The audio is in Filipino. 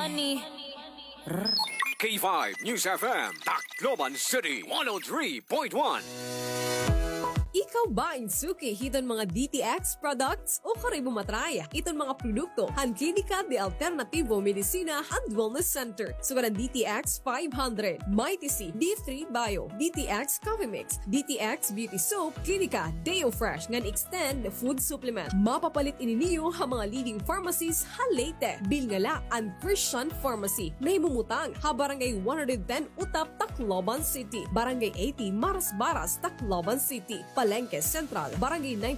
money. K5 News FM, Tacloban City, 103.1. Ikaw ba insuki hiton mga DTX products o kare bumatraya iton mga produkto han Klinika de Alternativo Medicina and Wellness Center. Sugaran DTX 500, MyTC, D3 Bio, DTX Coffee Mix, DTX Beauty Soap, Klinika Deo Fresh ngan extend food supplement. Mapapalit ininiyo ha mga leading pharmacies ha Leyte, Bilngala and Christian Pharmacy. Nahimumutang ha Barangay 110 Utap, Tacloban City, Barangay 80 Maras Baras, Tacloban City, Palengke Central, Barangay 9